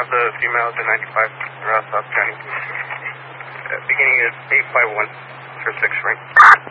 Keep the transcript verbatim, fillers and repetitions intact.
of the females in ninety-five, around South County. Uh, beginning at eight five one for six ring.